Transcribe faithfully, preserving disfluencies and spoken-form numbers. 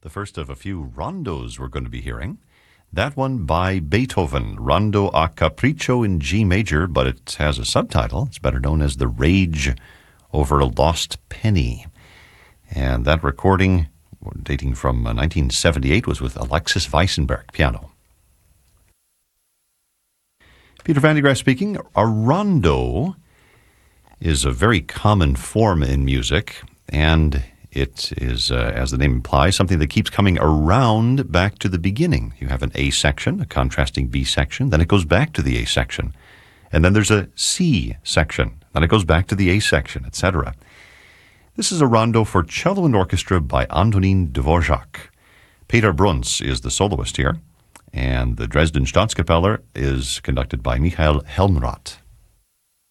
the first of a few rondos we're going to be hearing. That one by Beethoven, Rondo a Capriccio in G major, but it has a subtitle. It's better known as The Rage Over a Lost Penny. And that recording, dating from nineteen seventy-eight, was with Alexis Weissenberg, piano. Peter Van de Graaff speaking. A rondo is a very common form in music, and it is, uh, as the name implies, something that keeps coming around back to the beginning. You have an A section, a contrasting B section, then it goes back to the A section. And then there's a C section, then it goes back to the A section, et cetera. This is a rondo for cello and orchestra by Antonín Dvořák. Peter Bruns is the soloist here, and the Dresden Staatskapelle is conducted by Michael Helmrath.